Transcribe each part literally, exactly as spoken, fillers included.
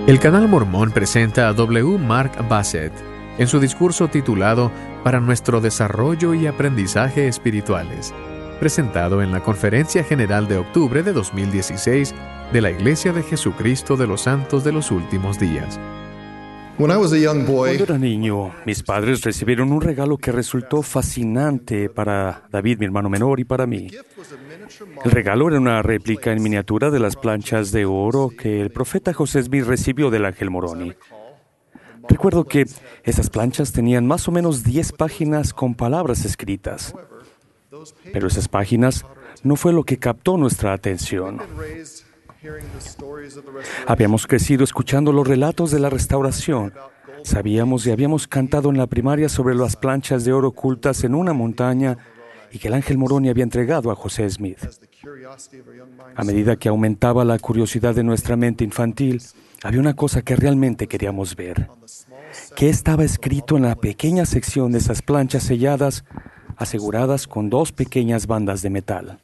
El canal Mormón presenta a W. Mark Bassett en su discurso titulado Para nuestro desarrollo y aprendizaje espirituales, presentado en la Conferencia General de octubre de dos mil dieciséis de la Iglesia de Jesucristo de los Santos de los Últimos Días. When I was a young boy, Cuando era niño, mis padres recibieron un regalo que resultó fascinante para David, mi hermano menor, y para mí. El regalo era una réplica en miniatura de las planchas de oro que el profeta José Smith recibió del ángel Moroni. Recuerdo que esas planchas tenían más o menos diez páginas con palabras escritas. Pero esas páginas no fue lo que captó nuestra atención. Habíamos crecido escuchando los relatos de la restauración. Sabíamos y habíamos cantado en la primaria sobre las planchas de oro ocultas en una montaña y que el ángel Moroni había entregado a José Smith. A medida que aumentaba la curiosidad de nuestra mente infantil, había una cosa que realmente queríamos ver. ¿Qué estaba escrito en la pequeña sección de esas planchas selladas, aseguradas con dos pequeñas bandas de metal?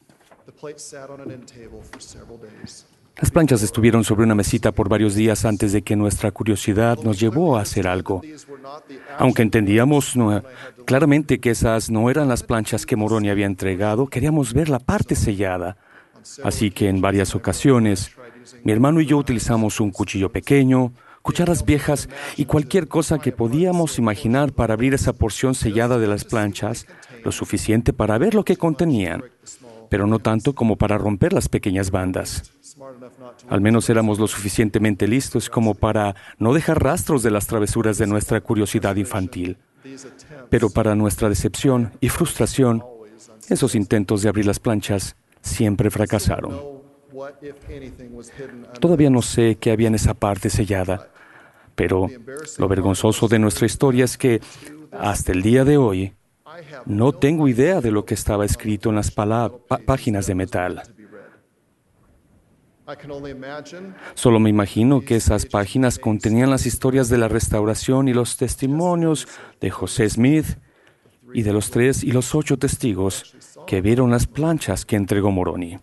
Las planchas estuvieron sobre una mesita por varios días antes de que nuestra curiosidad nos llevó a hacer algo. Aunque entendíamos no, claramente que esas no eran las planchas que Moroni había entregado, queríamos ver la parte sellada. Así que en varias ocasiones, mi hermano y yo utilizamos un cuchillo pequeño, cucharas viejas y cualquier cosa que podíamos imaginar para abrir esa porción sellada de las planchas, lo suficiente para ver lo que contenían, pero no tanto como para romper las pequeñas bandas. Al menos éramos lo suficientemente listos como para no dejar rastros de las travesuras de nuestra curiosidad infantil. Pero para nuestra decepción y frustración, esos intentos de abrir las planchas siempre fracasaron. Todavía no sé qué había en esa parte sellada, pero lo vergonzoso de nuestra historia es que, hasta el día de hoy, no tengo idea de lo que estaba escrito en las pala- pa- páginas de metal. Solo me imagino que esas páginas contenían las historias de la restauración y los testimonios de José Smith y de los tres y los ocho testigos que vieron las planchas que entregó Moroni.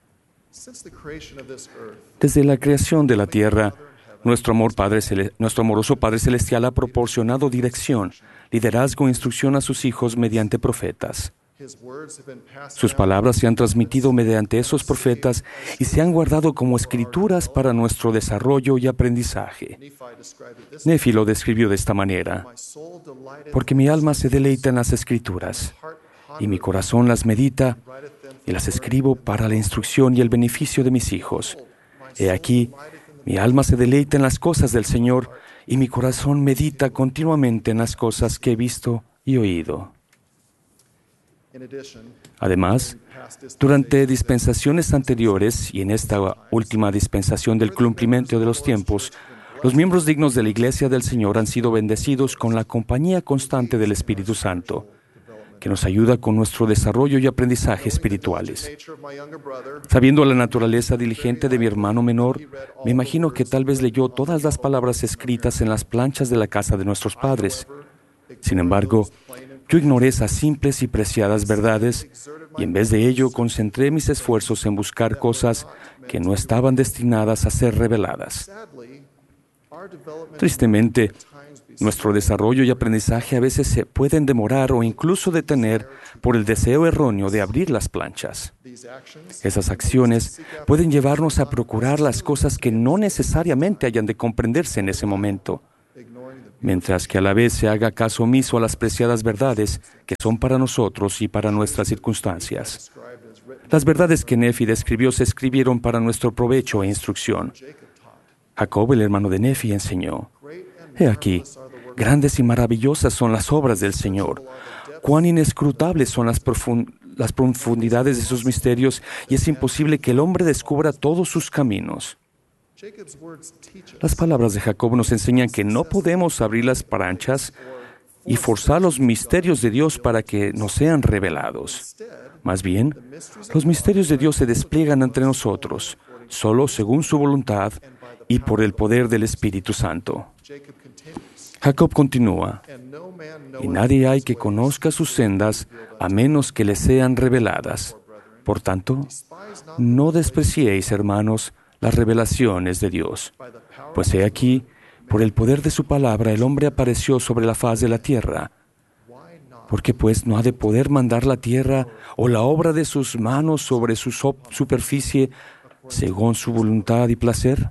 Desde la creación de la tierra, nuestro, amor Padre Cele- nuestro amoroso Padre Celestial ha proporcionado dirección, liderazgo e instrucción a sus hijos mediante profetas. Sus palabras se han transmitido mediante esos profetas y se han guardado como escrituras para nuestro desarrollo y aprendizaje. Nefi lo describió de esta manera: porque mi alma se deleita en las escrituras, y mi corazón las medita, y las escribo para la instrucción y el beneficio de mis hijos. He aquí, mi alma se deleita en las cosas del Señor, y mi corazón medita continuamente en las cosas que he visto y oído. Además, durante dispensaciones anteriores y en esta última dispensación del cumplimiento de los tiempos, los miembros dignos de la Iglesia del Señor han sido bendecidos con la compañía constante del Espíritu Santo, que nos ayuda con nuestro desarrollo y aprendizaje espirituales. Sabiendo la naturaleza diligente de mi hermano menor, me imagino que tal vez leyó todas las palabras escritas en las planchas de la casa de nuestros padres. Sin embargo, yo ignoré esas simples y preciadas verdades y en vez de ello concentré mis esfuerzos en buscar cosas que no estaban destinadas a ser reveladas. Tristemente, nuestro desarrollo y aprendizaje a veces se pueden demorar o incluso detener por el deseo erróneo de abrir las planchas. Esas acciones pueden llevarnos a procurar las cosas que no necesariamente hayan de comprenderse en ese momento, mientras que a la vez se haga caso omiso a las preciadas verdades que son para nosotros y para nuestras circunstancias. Las verdades que Nefi describió se escribieron para nuestro provecho e instrucción. Jacob, el hermano de Nefi, enseñó: He aquí, grandes y maravillosas son las obras del Señor. Cuán inescrutables son las, profund- las profundidades de sus misterios, y es imposible que el hombre descubra todos sus caminos. Las palabras de Jacob nos enseñan que no podemos abrir las planchas y forzar los misterios de Dios para que nos sean revelados. Más bien, los misterios de Dios se despliegan entre nosotros, solo según su voluntad y por el poder del Espíritu Santo. Jacob continúa: y nadie hay que conozca sus sendas a menos que le sean reveladas. Por tanto, no despreciéis, hermanos, las revelaciones de Dios. Pues he aquí, por el poder de su palabra, el hombre apareció sobre la faz de la tierra. ¿Por qué pues no ha de poder mandar la tierra o la obra de sus manos sobre su so- superficie según su voluntad y placer?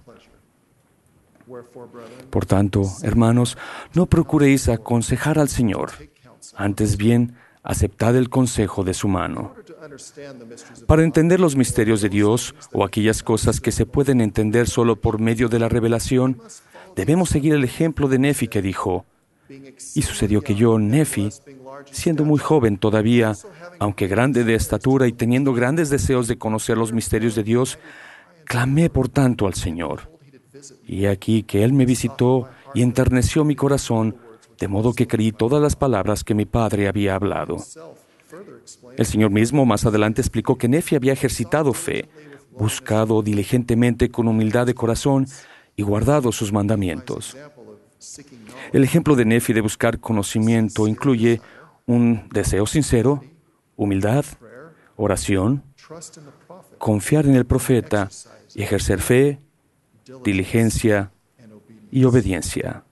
Por tanto, hermanos, no procuréis aconsejar al Señor, antes bien, aceptad el consejo de su mano. Para entender los misterios de Dios o aquellas cosas que se pueden entender solo por medio de la revelación, debemos seguir el ejemplo de Nefi, que dijo: y sucedió que yo, Nefi, siendo muy joven todavía, aunque grande de estatura y teniendo grandes deseos de conocer los misterios de Dios, clamé por tanto al Señor. Y he aquí que Él me visitó y enterneció mi corazón, de modo que creí todas las palabras que mi padre había hablado. El Señor mismo más adelante explicó que Nefi había ejercitado fe, buscado diligentemente con humildad de corazón y guardado sus mandamientos. El ejemplo de Nefi de buscar conocimiento incluye un deseo sincero, humildad, oración, confiar en el profeta y ejercer fe, diligencia y obediencia.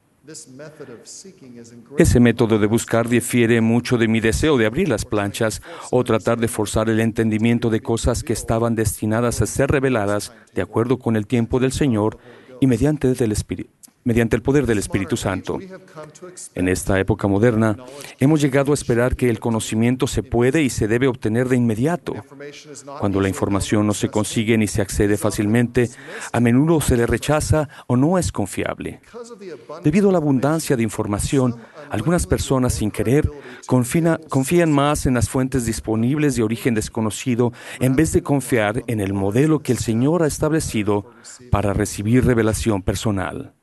Ese método de buscar difiere mucho de mi deseo de abrir las planchas o tratar de forzar el entendimiento de cosas que estaban destinadas a ser reveladas de acuerdo con el tiempo del Señor y mediante, del Espíritu, mediante el poder del Espíritu Santo. En esta época moderna, hemos llegado a esperar que el conocimiento se puede y se debe obtener de inmediato. Cuando la información no se consigue ni se accede fácilmente, a menudo se le rechaza o no es confiable. Debido a la abundancia de información, algunas personas, sin querer, confina, confían más en las fuentes disponibles de origen desconocido en vez de confiar en el modelo que el Señor ha establecido para recibir revelación personal.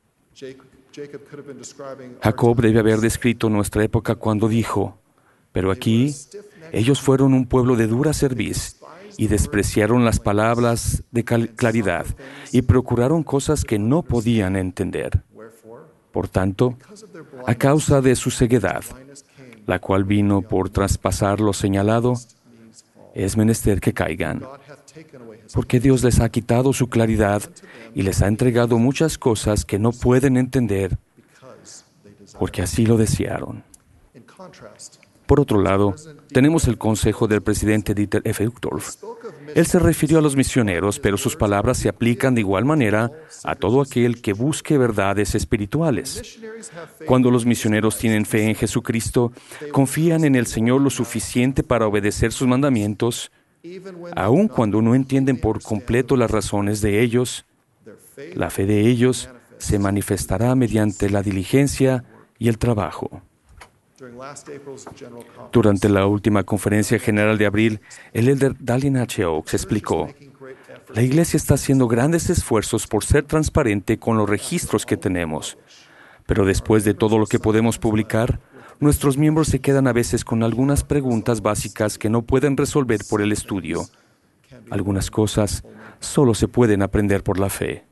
Jacob debe haber descrito nuestra época cuando dijo: pero aquí ellos fueron un pueblo de dura cerviz y despreciaron las palabras de claridad y procuraron cosas que no podían entender. Por tanto, a causa de su ceguedad, la cual vino por traspasar lo señalado, es menester que caigan, porque Dios les ha quitado su claridad y les ha entregado muchas cosas que no pueden entender, porque así lo desearon. Por otro lado, tenemos el consejo del presidente Dieter F. Uchtdorf. Él se refirió a los misioneros, pero sus palabras se aplican de igual manera a todo aquel que busque verdades espirituales. Cuando los misioneros tienen fe en Jesucristo, confían en el Señor lo suficiente para obedecer sus mandamientos, aun cuando no entienden por completo las razones de ellos, la fe de ellos se manifestará mediante la diligencia y el trabajo. Durante la última conferencia general de abril, el elder Dallin H. Oaks explicó: la Iglesia está haciendo grandes esfuerzos por ser transparente con los registros que tenemos, pero después de todo lo que podemos publicar, nuestros miembros se quedan a veces con algunas preguntas básicas que no pueden resolver por el estudio. Algunas cosas solo se pueden aprender por la fe.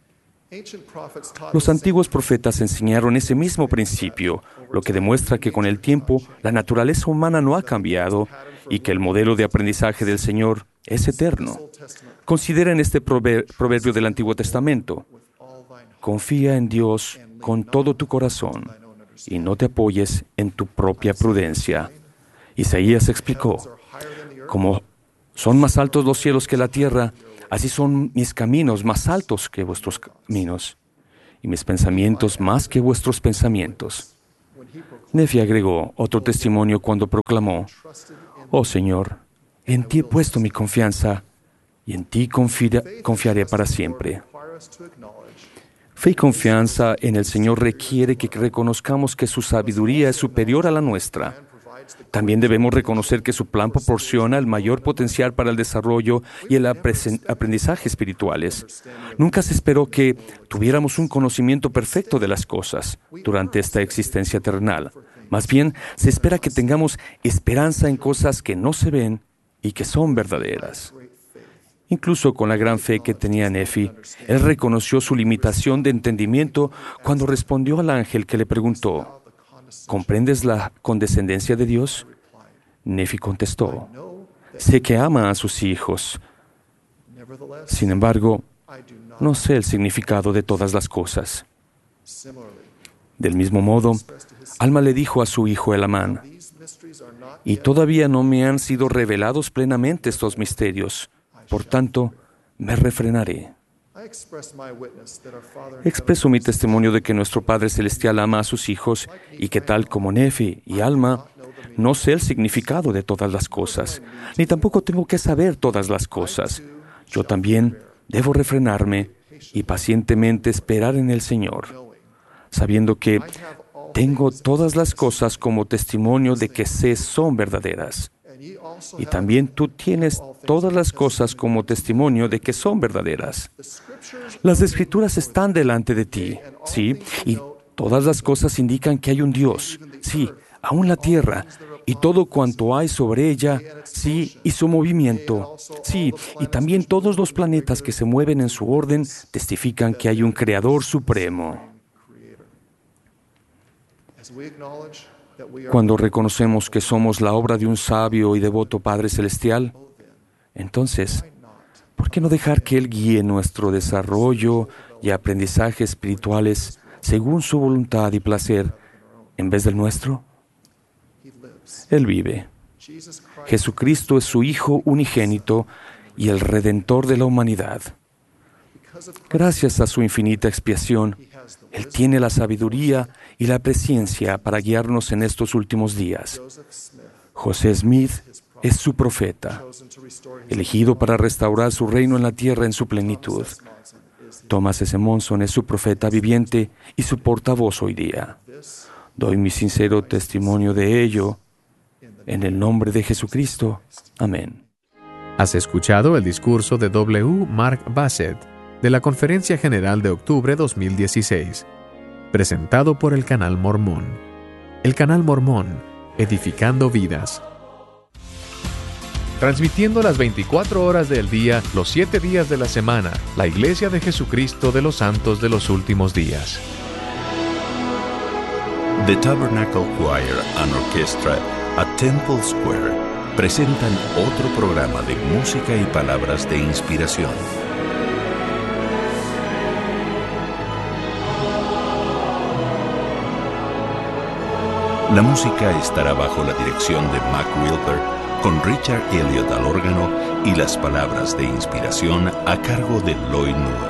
Los antiguos profetas enseñaron ese mismo principio, lo que demuestra que con el tiempo la naturaleza humana no ha cambiado y que el modelo de aprendizaje del Señor es eterno. Consideren este proverbio del Antiguo Testamento: confía en Dios con todo tu corazón y no te apoyes en tu propia prudencia. Isaías explicó: como son más altos los cielos que la tierra, así son mis caminos más altos que vuestros caminos, y mis pensamientos más que vuestros pensamientos. Nefi agregó otro testimonio cuando proclamó: oh Señor, en ti he puesto mi confianza, y en ti confia- confiaré para siempre. Fe y confianza en el Señor requiere que reconozcamos que su sabiduría es superior a la nuestra. También debemos reconocer que su plan proporciona el mayor potencial para el desarrollo y el aprendizaje espirituales. Nunca se esperó que tuviéramos un conocimiento perfecto de las cosas durante esta existencia terrenal. Más bien, se espera que tengamos esperanza en cosas que no se ven y que son verdaderas. Incluso con la gran fe que tenía Nefi, él reconoció su limitación de entendimiento cuando respondió al ángel que le preguntó: ¿comprendes la condescendencia de Dios? Nefi contestó: sé que ama a sus hijos. Sin embargo, no sé el significado de todas las cosas. Del mismo modo, Alma le dijo a su hijo Elamán, y todavía no me han sido revelados plenamente estos misterios, por tanto, me refrenaré. Expreso mi testimonio de que nuestro Padre Celestial ama a sus hijos y que tal como Nefi y Alma, no sé el significado de todas las cosas, ni tampoco tengo que saber todas las cosas. Yo también debo refrenarme y pacientemente esperar en el Señor, sabiendo que tengo todas las cosas como testimonio de que sé son verdaderas. Y también tú tienes todas las cosas como testimonio de que son verdaderas. Las Escrituras están delante de ti, sí, y todas las cosas indican que hay un Dios, sí, aún la tierra, y todo cuanto hay sobre ella, sí, y su movimiento, sí, y también todos los planetas que se mueven en su orden testifican que hay un Creador supremo. Cuando reconocemos que somos la obra de un sabio y devoto Padre Celestial, entonces, ¿por qué no dejar que Él guíe nuestro desarrollo y aprendizaje espirituales según su voluntad y placer en vez del nuestro? Él vive. Jesucristo es su Hijo unigénito y el Redentor de la humanidad. Gracias a su infinita expiación, Él tiene la sabiduría y la presciencia para guiarnos en estos últimos días. José Smith es su profeta, elegido para restaurar su reino en la tierra en su plenitud. Thomas S. Monson es su profeta viviente y su portavoz hoy día. Doy mi sincero testimonio de ello en el nombre de Jesucristo. Amén. Has escuchado el discurso de W. Mark Bassett de la Conferencia General de Octubre dos mil dieciséis, presentado por el Canal Mormón. El Canal Mormón, edificando vidas. Transmitiendo las veinticuatro horas del día, los siete días de la semana, la Iglesia de Jesucristo de los Santos de los Últimos Días. The Tabernacle Choir and Orchestra at Temple Square presentan otro programa de música y palabras de inspiración. La música estará bajo la dirección de Mac Wilper, con Richard Elliot al órgano y las palabras de inspiración a cargo de Lloyd Newell.